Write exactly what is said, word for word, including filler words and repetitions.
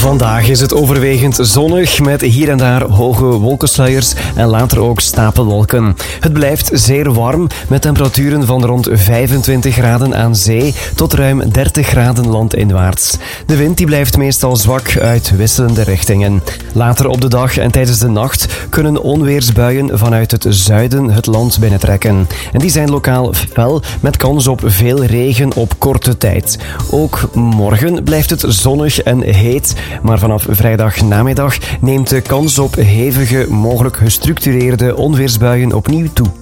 Vandaag is het overwegend zonnig met hier en daar hoge wolkensluiers en later ook stapelwolken. Het blijft zeer warm met temperaturen van rond vijfentwintig graden aan zee tot ruim dertig graden landinwaarts. De wind die blijft meestal zwak uit wisselende richtingen. Later op de dag en tijdens de nacht kunnen onweersbuien vanuit het zuiden het land binnentrekken. En die zijn lokaal fel met kans op veel regen op korte tijd. Ook morgen blijft het zonnig en heet. Maar vanaf vrijdag namiddag neemt de kans op hevige, mogelijk gestructureerde onweersbuien opnieuw toe.